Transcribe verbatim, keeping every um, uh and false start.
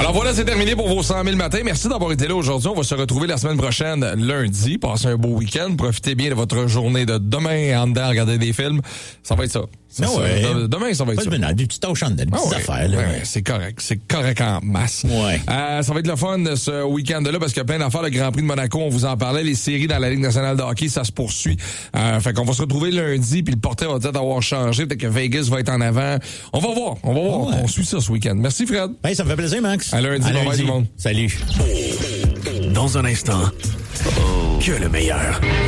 Alors voilà, c'est terminé pour vos cent mille matins. Merci d'avoir été là aujourd'hui. On va se retrouver la semaine prochaine, lundi. Passez un beau week-end. Profitez bien de votre journée de demain en dedans, regardez des films. Ça va être ça. Ça, non, ouais. ça. Demain, ça va être pas ça. Pas des petites tâches en dedans, des petites ah, ouais. affaires. Là, ouais, ouais. C'est correct. C'est correct en masse. Ouais. Euh, ça va être le fun ce week-end-là parce qu'il y a plein d'affaires. Le Grand Prix de Monaco, on vous en parlait. Les séries dans la Ligue nationale de hockey, ça se poursuit. Euh, fait qu'on va se retrouver lundi, puis le portrait va peut-être avoir changé. Peut-être que Vegas va être en avant. On va voir. On va voir. Ouais. On suit ça ce week-end. Merci, Fred. Hey, ça me fait plaisir, Max. À lundi. À lundi. Bye tout le monde. Salut. Dans un instant, que le meilleur.